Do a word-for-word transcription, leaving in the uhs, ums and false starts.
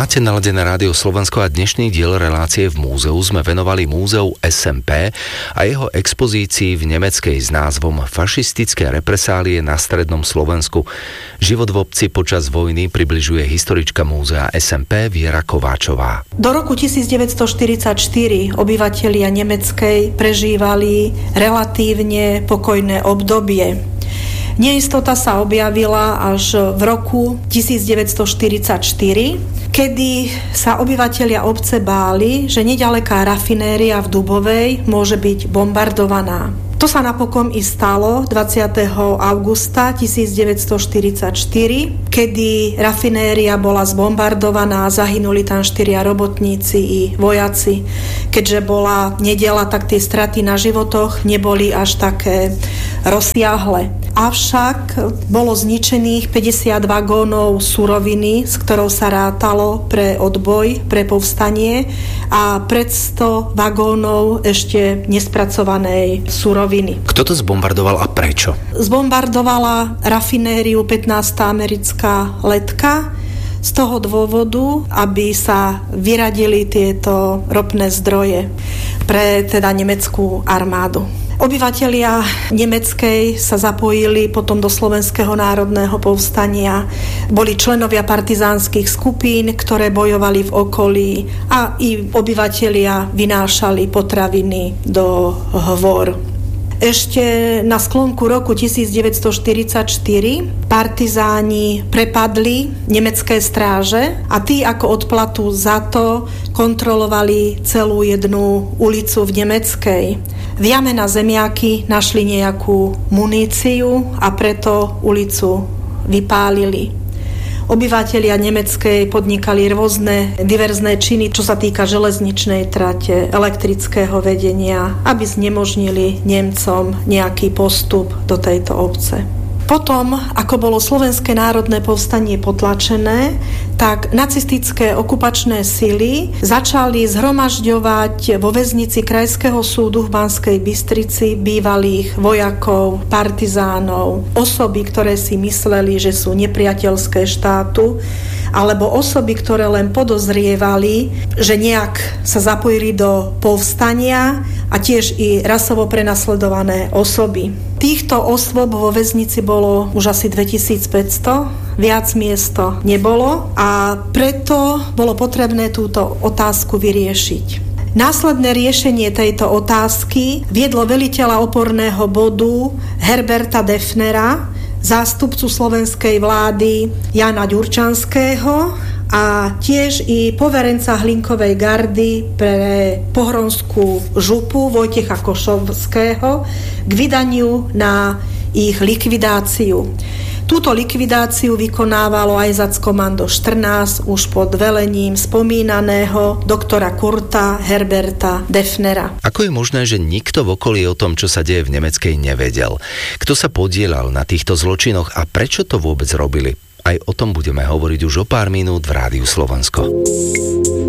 Máte naladené Rádio Slovensko a dnešný diel relácie v múzeu sme venovali múzeu es em pé a jeho expozícii v nemeckej s názvom Fašistické represálie na strednom Slovensku. Život v obci počas vojny približuje historička múzea es em pé Viera Kováčová. Do roku devätnásťstoštyridsaťštyri obyvatelia nemeckej prežívali relatívne pokojné obdobie. Neistota sa objavila až v roku devätnásťstoštyridsaťštyri, kedy sa obyvatelia obce báli, že neďaleká rafinéria v Dubovej môže byť bombardovaná. To sa napokon i stalo dvadsiateho augusta devätnásťstoštyridsaťštyri, kedy rafinéria bola zbombardovaná, zahynuli tam štyria robotníci i vojaci. Keďže bola nedeľa, tak tie straty na životoch neboli až také rozsiahle. Avšak bolo zničených päťdesiat vagónov suroviny, s ktorou sa rátalo pre odboj, pre povstanie a päťsto vagónov ešte nespracovanej suroviny. Kto to zbombardoval a prečo? Zbombardovala rafinériu pätnásta americká letka z toho dôvodu, aby sa vyradili tieto ropné zdroje pre teda nemeckú armádu. Obyvatelia nemeckej sa zapojili potom do Slovenského národného povstania. Boli členovia partizánskych skupín, ktoré bojovali v okolí a i obyvatelia vynášali potraviny do hôr. Ešte na sklonku roku devätnásťstoštyridsaťštyri partizáni prepadli nemecké stráže a tí ako odplatu za to kontrolovali celú jednu ulicu v Nemeckej. V jame na zemiaky našli nejakú muníciu a preto ulicu vypálili. Obyvatelia nemeckej podnikali rôzne diverzné činy, čo sa týka železničnej trate, elektrického vedenia, aby znemožnili Nemcom nejaký postup do tejto obce. Potom, ako bolo Slovenské národné povstanie potlačené, tak nacistické okupačné sily začali zhromažďovať vo väznici Krajského súdu v Banskej Bystrici bývalých vojakov, partizánov, osoby, ktoré si mysleli, že sú nepriateľské štátu, alebo osoby, ktoré len podozrievali, že nejak sa zapojili do povstania a tiež i rasovo prenasledované osoby. Týchto osôb vo väznici bolo už asi dvetisícpäťsto, viac miesto nebolo a preto bolo potrebné túto otázku vyriešiť. Následné riešenie tejto otázky viedlo veliteľa oporného bodu Herberta Defnera, zástupcu slovenskej vlády Jana Ďurčanského a tiež i poverenca Hlinkovej gardy pre pohronskú župu Vojtecha Košovského k vydaniu na ich likvidáciu. Túto likvidáciu vykonávalo aj Zackomando štrnásť už pod velením spomínaného doktora Kurta Herberta Defnera. Ako je možné, že nikto v okolí o tom, čo sa deje v Nemeckej, nevedel? Kto sa podieľal na týchto zločinoch a prečo to vôbec robili? Aj o tom budeme hovoriť už o pár minút v Rádiu Slovensko.